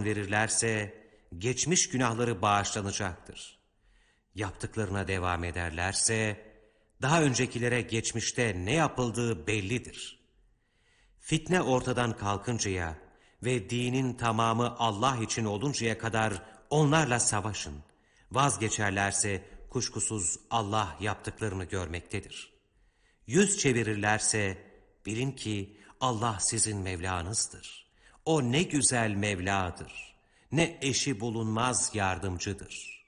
iman verirlerse geçmiş günahları bağışlanacaktır. Yaptıklarına devam ederlerse daha öncekilere geçmişte ne yapıldığı bellidir. Fitne ortadan kalkıncaya ve dinin tamamı Allah için oluncaya kadar onlarla savaşın. Vazgeçerlerse kuşkusuz Allah yaptıklarını görmektedir. Yüz çevirirlerse bilin ki Allah sizin Mevlanızdır. O ne güzel Mevladır, ne eşi bulunmaz yardımcıdır.